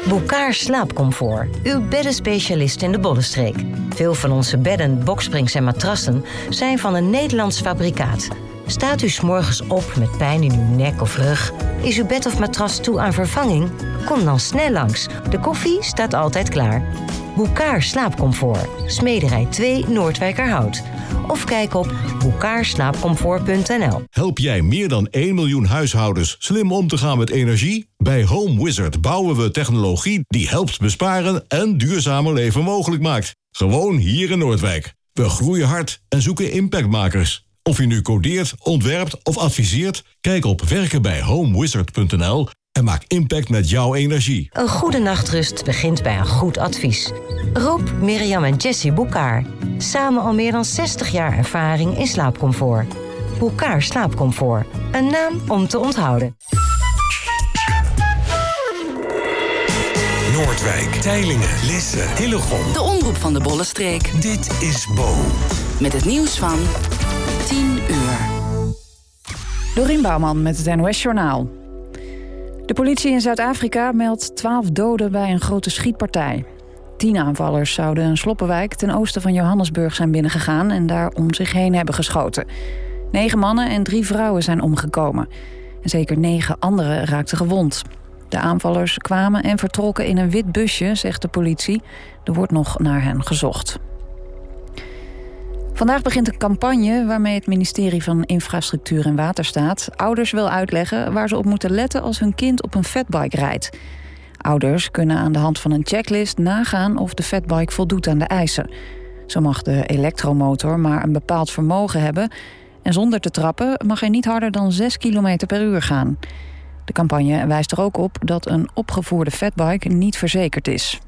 Bouckaert Slaapcomfort, uw beddenspecialist in de Bollenstreek. Veel van onze bedden, boksprings en matrassen zijn van een Nederlands fabrikaat. Staat u 's morgens op met pijn in uw nek of rug? Is uw bed of matras toe aan vervanging? Kom dan snel langs. De koffie staat altijd klaar. Bouckaert Slaapcomfort, Smederij 2 Noordwijkerhout. Of kijk op bouckaertslaapcomfort.nl. Help jij meer dan 1 miljoen huishoudens slim om te gaan met energie? Bij Home Wizard bouwen we technologie die helpt besparen en duurzamer leven mogelijk maakt. Gewoon hier in Noordwijk. We groeien hard en zoeken impactmakers. Of je nu codeert, ontwerpt of adviseert, kijk op werkenbijhomewizard.nl en maak impact met jouw energie. Een goede nachtrust begint bij een goed advies. Rob, Mirjam en Jessie Bouckaert. Samen al meer dan 60 jaar ervaring in slaapcomfort. Bouckaert Slaapcomfort. Een naam om te onthouden. Noordwijk, Teylingen, Lisse, Hillegom. De omroep van de Bollenstreek. Dit is Bo. Met het nieuws van 10 uur. Dorien Bouwman met het NOS Journaal. De politie in Zuid-Afrika meldt 12 doden bij een grote schietpartij. 10 aanvallers zouden een sloppenwijk ten oosten van Johannesburg zijn binnengegaan en daar om zich heen hebben geschoten. 9 mannen en 3 vrouwen zijn omgekomen. En zeker 9 anderen raakten gewond. De aanvallers kwamen en vertrokken in een wit busje, zegt de politie. Er wordt nog naar hen gezocht. Vandaag begint een campagne waarmee het ministerie van Infrastructuur en Waterstaat ouders wil uitleggen waar ze op moeten letten als hun kind op een fatbike rijdt. Ouders kunnen aan de hand van een checklist nagaan of de fatbike voldoet aan de eisen. Zo mag de elektromotor maar een bepaald vermogen hebben en zonder te trappen mag hij niet harder dan 6 km per uur gaan. De campagne wijst er ook op dat een opgevoerde fatbike niet verzekerd is.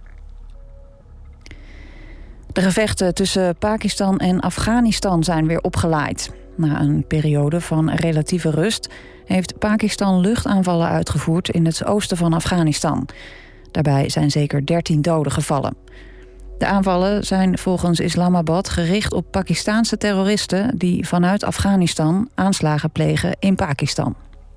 De gevechten tussen Pakistan en Afghanistan zijn weer opgeleid. Na een periode van relatieve rust heeft Pakistan luchtaanvallen uitgevoerd in het oosten van Afghanistan. Daarbij zijn zeker 13 doden gevallen. De aanvallen zijn volgens Islamabad gericht op Pakistaanse terroristen die vanuit Afghanistan aanslagen plegen in Pakistan.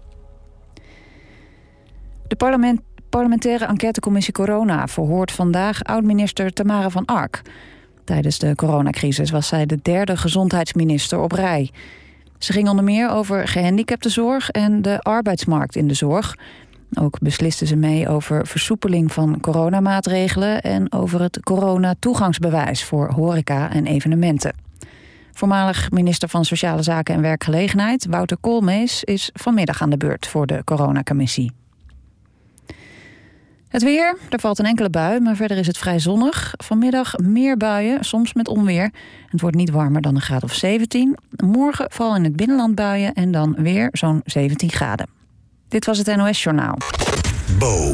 De parlementaire enquêtecommissie Corona verhoort vandaag oud-minister Tamara van Ark. Tijdens de coronacrisis was zij de 3e gezondheidsminister op rij. Ze ging onder meer over gehandicaptenzorg en de arbeidsmarkt in de zorg. Ook besliste ze mee over versoepeling van coronamaatregelen en over het coronatoegangsbewijs voor horeca en evenementen. Voormalig minister van Sociale Zaken en Werkgelegenheid, Wouter Koolmees, is vanmiddag aan de beurt voor de coronacommissie. Het weer, er valt een enkele bui, maar verder is het vrij zonnig. Vanmiddag meer buien, soms met onweer. Het wordt niet warmer dan een graad of 17. Morgen vooral in het binnenland buien en dan weer zo'n 17 graden. Dit was het NOS Journaal. Bo.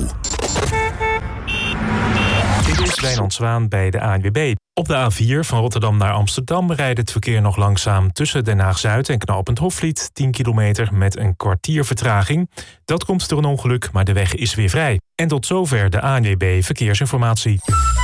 Dit is Wijnand Zwaan bij de ANWB. Op de A4 van Rotterdam naar Amsterdam rijdt het verkeer nog langzaam tussen Den Haag-Zuid en knooppunt Hofvliet. 10 kilometer met een kwartier vertraging. Dat komt door een ongeluk, maar de weg is weer vrij. En tot zover de ANWB Verkeersinformatie.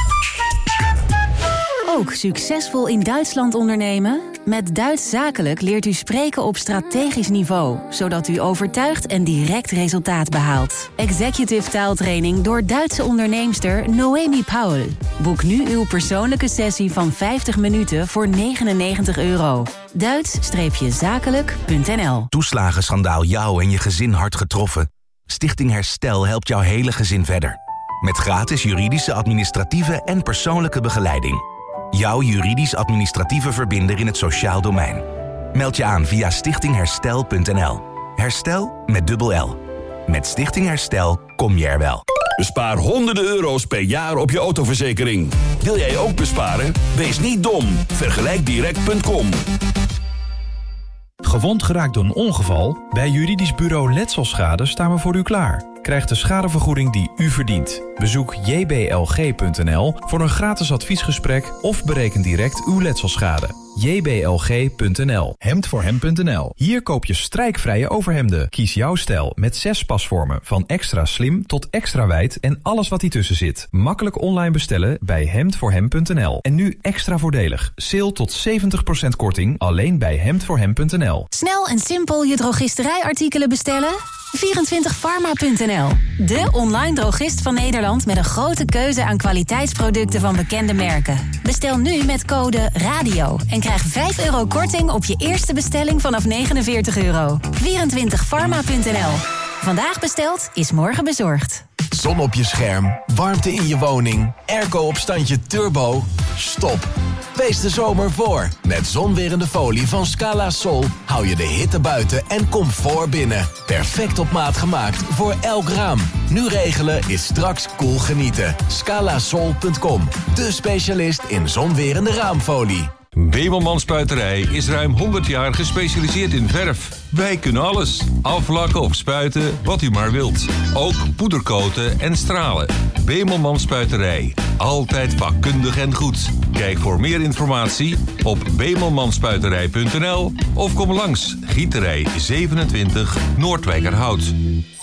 Ook succesvol in Duitsland ondernemen? Met Duits Zakelijk leert u spreken op strategisch niveau, zodat u overtuigt en direct resultaat behaalt. Executive taaltraining door Duitse onderneemster Noemi Paul. Boek nu uw persoonlijke sessie van 50 minuten voor €99. Duits-zakelijk.nl. Toeslagenschandaal jou en je gezin hard getroffen? Stichting Herstel helpt jouw hele gezin verder. Met gratis juridische, administratieve en persoonlijke begeleiding. Jouw juridisch-administratieve verbinder in het sociaal domein. Meld je aan via stichtingherstel.nl. Herstel met dubbel L. Met Stichting Herstel kom je er wel. Bespaar honderden euro's per jaar op je autoverzekering. Wil jij ook besparen? Wees niet dom. Vergelijkdirect.com. Gewond geraakt door een ongeval? Bij Juridisch Bureau Letselschade staan we voor u klaar. Krijg de schadevergoeding die u verdient. Bezoek jblg.nl voor een gratis adviesgesprek of bereken direct uw letselschade. jblg.nl. Hemdvoorhem.nl. Hier koop je strijkvrije overhemden. Kies jouw stijl met 6 pasvormen. Van extra slim tot extra wijd en alles wat tussen zit. Makkelijk online bestellen bij hemdvoorhem.nl. En nu extra voordelig. Sale tot 70% korting alleen bij hemdvoorhem.nl. Snel en simpel je drogisterijartikelen bestellen? 24pharma.nl, de online drogist van Nederland met een grote keuze aan kwaliteitsproducten van bekende merken. Bestel nu met code RADIO en krijg €5 korting op je eerste bestelling vanaf €49. 24pharma.nl. Vandaag besteld is morgen bezorgd. Zon op je scherm, warmte in je woning, airco op standje turbo. Stop. Wees de zomer voor. Met zonwerende folie van Scala Sol hou je de hitte buiten en comfort binnen. Perfect op maat gemaakt voor elk raam. Nu regelen is straks cool genieten. Scalasol.com, de specialist in zonwerende raamfolie. Bemelman Spuiterij is ruim 100 jaar gespecialiseerd in verf. Wij kunnen alles. Aflakken of spuiten, wat u maar wilt. Ook poedercoaten en stralen. Bemelman Spuiterij. Altijd vakkundig en goed. Kijk voor meer informatie op bemelmanspuiterij.nl of kom langs Gieterij 27 Noordwijkerhout.